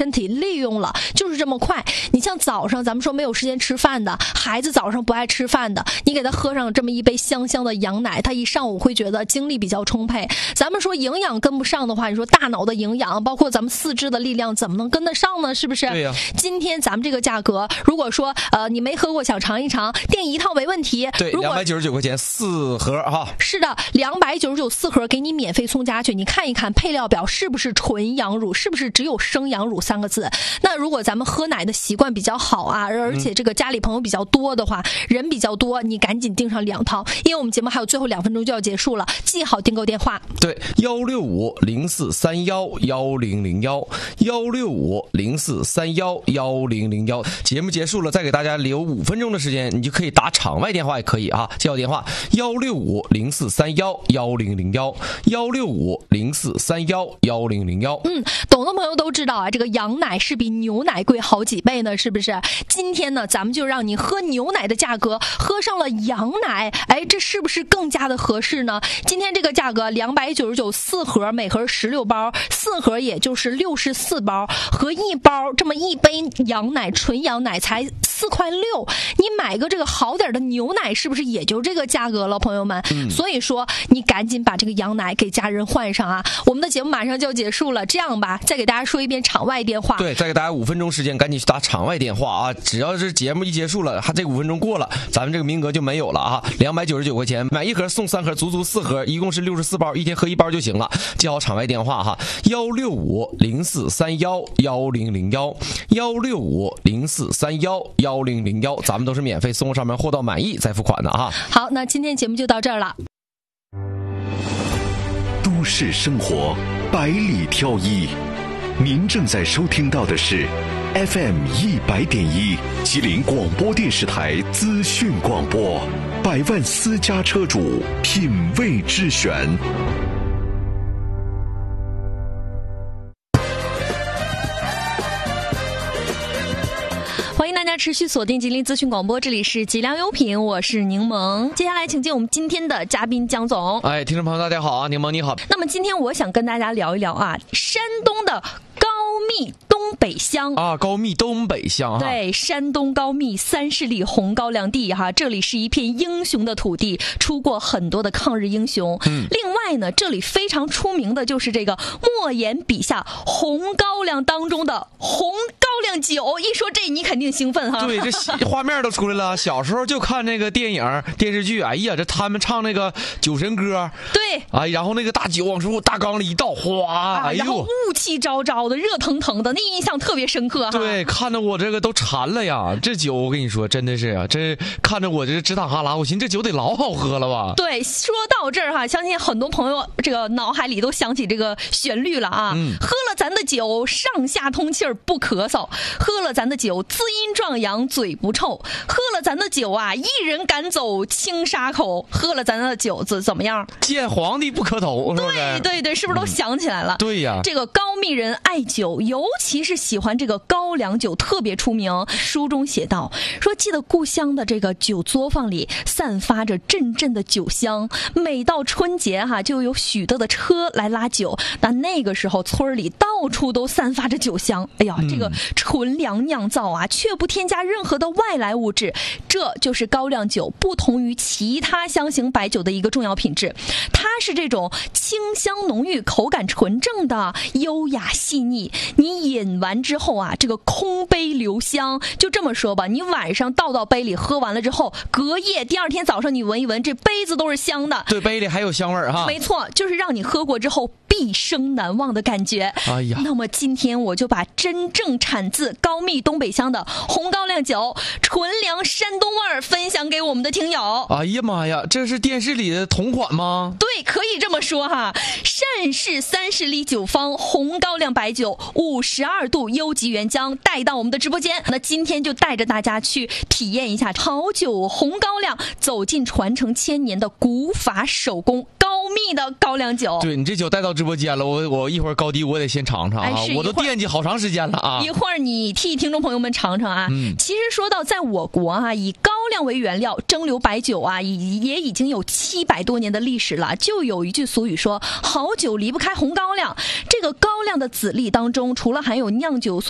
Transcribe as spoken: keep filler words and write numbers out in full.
身体利用了，就是这么快。你像早上咱们说没有时间吃饭的孩子，早上不爱吃饭的，你给他喝上这么一杯香香的羊奶，他一上午会觉得精力比较充沛。咱们说营养跟不上的话，你说大脑的营养包括咱们四肢的力量怎么能跟得上呢？是不是？ 对呀。 今天咱们这个价格，如果说呃你没喝过想尝一尝，订一套没问题。 对，两百九十九块钱四盒哈。 是的，两百九十九四盒给你免费送家去。你看一看配料表是不是纯羊乳，是不是只有生羊乳三个字？那如果咱们喝奶的习惯比较好啊，而且这个家里朋友比较多的话，嗯、人比较多，你赶紧订上两套，因为我们节目还有最后两分钟就要结束了，记好订购电话。 对，幺六五零四三幺幺零零幺，幺六五零四三幺幺零零幺。节目结束了，再给大家留五分钟的时间，你就可以打场外电话也可以啊，记好电话幺六五零四三幺幺零零幺，幺六五零四三幺幺零零幺。 嗯，懂的朋友都知道啊，这个羊奶是比牛奶贵好几倍呢，是不是？今天呢，咱们就让你喝牛奶的价格喝上了羊奶，哎，这是不是更加的合适呢？今天这个价格两百九十九四盒，每盒十六包，四盒也就是六十四包，和一包这么一杯羊奶，纯羊奶才四块六，你买个这个好点的牛奶，是不是也就这个价格了，朋友们？嗯、所以说你赶紧把这个羊奶给家人换上啊！我们的节目马上就要结束了，这样吧，再给大家说一遍场外电话。 对，再给大家五分钟时间，赶紧去打场外电话啊！只要是节目一结束了，它这五分钟过了，咱们这个名额就没有了啊！两百九十九块钱买一盒送三盒，足足四盒，一共是六十四包，一天喝一包就行了。记好场外电话哈，幺六五零四三幺幺零零幺，幺六五零四三幺幺零零幺，咱们都是免费送上门，货到满意再付款的啊！ 好，那今天节目就到这儿了。 都市生活百里挑一，您正在收听到的是 F M 一百点一吉林广播电视台资讯广播，百万私家车主品味之选。 欢迎大家持续锁定吉林资讯广播，这里是吉良优品，我是柠檬。接下来请进我们今天的嘉宾江总。 哎，听众朋友大家好啊，柠檬你好。 那么今天我想跟大家聊一聊啊，山东的高密东北乡啊，高密东北乡哈。 对，山东高密三十里红高粱地哈，这里是一片英雄的土地，出过很多的抗日英雄。嗯，另外呢，这里非常出名的就是这个莫言笔下红高粱当中的红高粱酒。一说这你肯定兴奋哈。 对，这画面都出来了。小时候就看那个电影电视剧，哎呀，这他们唱那个酒神歌， 对， 哎，然后那个大酒往出大缸里一倒，哗， 啊、 哎呦， 然后雾气昭昭的，热腾腾的，那印象特别深刻哈。 对，看着我这个都馋了呀。这酒我跟你说，真的是啊，这看着我这直淌哈喇，我寻思这酒得老好喝了吧。 对，说到这儿哈，相信很多朋友这个脑海里都想起这个旋律了啊。嗯，喝了咱的酒，上下通气儿不咳嗽；喝了咱的酒，滋阴壮阳嘴不臭；喝了咱的酒啊，一人赶走青沙口；喝了咱的酒子怎么样？ 见皇帝不磕头。 对对对，是不是都想起来了？ 嗯、对呀， 这个高密人爱酒，尤其是喜欢这个高粱酒，特别出名。书中写道说，记得故乡的这个酒作坊里散发着阵阵的酒香，每到春节哈、啊，就有许多的车来拉酒。那那个时候村里到处都散发着酒香，哎呀，这个纯粮酿造啊，却不添加任何的外来物质，这就是高粱酒不同于其他香型白酒的一个重要品质。它是这种清香浓郁、口感纯正的优雅细腻。你饮完之后啊，这个空杯留香，就这么说吧，你晚上倒到杯里喝完了之后，隔夜第二天早上你闻一闻，这杯子都是香的。 对，杯里还有香味儿哈。 没错，就是让你喝过之后毕生难忘的感觉。 哎呀， 那么今天我就把真正产自高密东北乡的红高粱酒，纯粮山东味儿分享给我们的听友。 哎呀妈呀，这是电视里的同款吗？ 对，可以这么说哈。单氏三十里酒坊红高粱白酒，五十二度优级原浆带到我们的直播间。那今天就带着大家去体验一下好酒红高粱，走进传承千年的古法手工高密的高粱酒。 对，你这酒带到直播间了，我我一会儿高低我得先尝尝啊， 哎、 我都惦记好长时间了啊。 一会儿你替听众朋友们尝尝啊。嗯、其实说到在我国啊，以高粱为原料蒸馏白酒啊，已也已经有七百多年的历史了。就有一句俗语说，好酒离不开红高粱。这个高粱的籽粒当中，除了含有酿酒所